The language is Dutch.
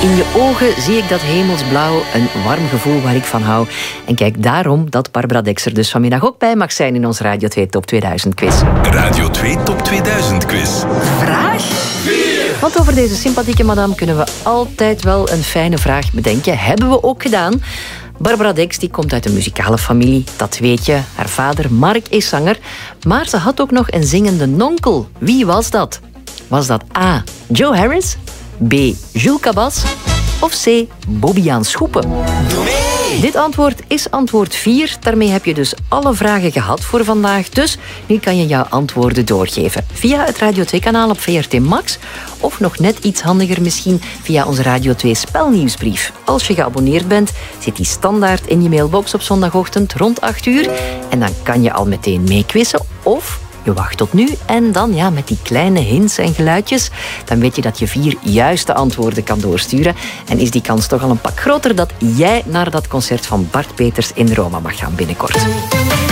In je ogen zie ik dat hemelsblauw, een warm gevoel waar ik van hou. En kijk, daarom dat Barbara Dekker dus vanmiddag ook bij mag zijn in ons Radio 2 Top 2000 quiz. Radio 2 Top 2000 quiz. Vraag 4. Want over deze sympathieke madame kunnen we altijd wel een fijne vraag bedenken. Hebben we ook gedaan. Barbara Dekker die komt uit een muzikale familie, dat weet je. Haar vader Mark is zanger, maar ze had ook nog een zingende nonkel. Wie was dat? Was dat A. Joe Harris, B. Jules Cabas of C. Bobbejaan Schoepen? Dit antwoord is antwoord 4. Daarmee heb je dus alle vragen gehad voor vandaag. Dus nu kan je jouw antwoorden doorgeven. Via het Radio 2-kanaal op VRT Max. Of nog net iets handiger misschien via onze Radio 2 spelnieuwsbrief. Als je geabonneerd bent, zit die standaard in je mailbox op zondagochtend rond 8 uur. En dan kan je al meteen meequizzen. Of je wacht tot nu en dan met die kleine hints en geluidjes, dan weet je dat je 4 juiste antwoorden kan doorsturen. En is die kans toch al een pak groter dat jij naar dat concert van Bart Peters in Roma mag gaan binnenkort.